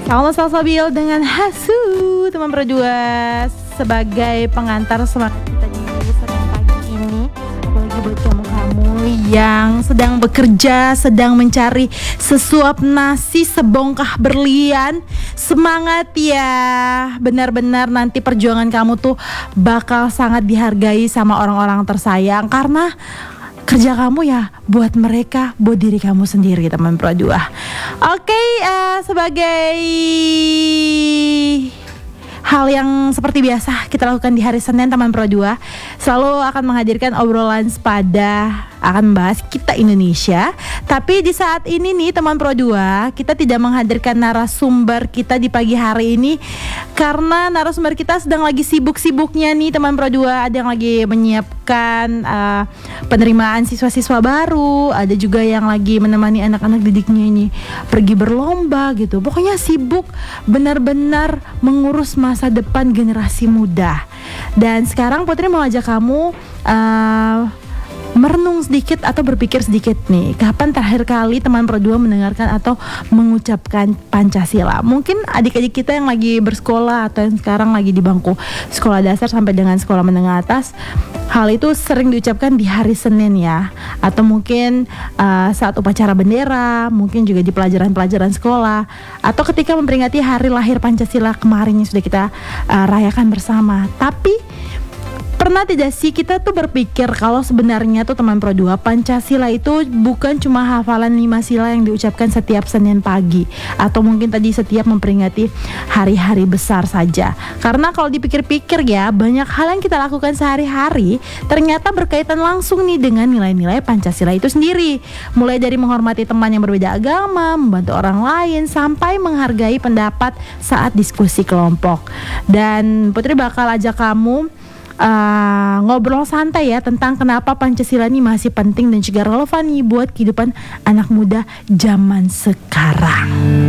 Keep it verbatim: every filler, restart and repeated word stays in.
Salam Salsabil dengan Hasu, teman berdua, sebagai pengantar semangat kita di Senin pagi ini. Apalagi buat kamu-kamu yang sedang bekerja, sedang mencari sesuap nasi sebongkah berlian. Semangat ya, benar-benar nanti perjuangan kamu tuh bakal sangat dihargai sama orang-orang tersayang. Karena kerja kamu ya buat mereka, buat diri kamu sendiri, teman Pro dua. Oke, okay, uh, sebagai hal yang seperti biasa kita lakukan di hari Senin, teman Pro dua selalu akan menghadirkan obrolan sepada, akan membahas kita Indonesia. Tapi di saat ini nih teman Pro dua, kita tidak menghadirkan narasumber kita di pagi hari ini karena narasumber kita sedang lagi sibuk-sibuknya nih teman Pro dua. Ada yang lagi menyiapkan uh, penerimaan siswa-siswa baru, ada juga yang lagi menemani anak-anak didiknya ini pergi berlomba gitu. Pokoknya sibuk benar-benar mengurus masa depan generasi muda. Dan sekarang Putri mau ajak kamu uh, merenung sedikit atau berpikir sedikit nih, kapan terakhir kali teman Pro dua mendengarkan atau mengucapkan Pancasila? Mungkin adik-adik kita yang lagi bersekolah atau yang sekarang lagi di bangku sekolah dasar sampai dengan sekolah menengah atas, hal itu sering diucapkan di hari Senin ya, atau mungkin uh, saat upacara bendera, mungkin juga di pelajaran-pelajaran sekolah, atau ketika memperingati hari lahir Pancasila kemarin yang sudah kita uh, rayakan bersama. Tapi pernah tidak sih kita tuh berpikir kalau sebenarnya tuh teman Pro dua, Pancasila itu bukan cuma hafalan lima sila yang diucapkan setiap Senin pagi, atau mungkin tadi setiap memperingati hari-hari besar saja. Karena kalau dipikir-pikir ya, banyak hal yang kita lakukan sehari-hari ternyata berkaitan langsung nih dengan nilai-nilai Pancasila itu sendiri. Mulai dari menghormati teman yang berbeda agama, membantu orang lain, sampai menghargai pendapat saat diskusi kelompok. Dan Putri bakal ajak kamu Uh, ngobrol santai ya tentang kenapa Pancasila ini masih penting dan juga relevan nih buat kehidupan anak muda zaman sekarang.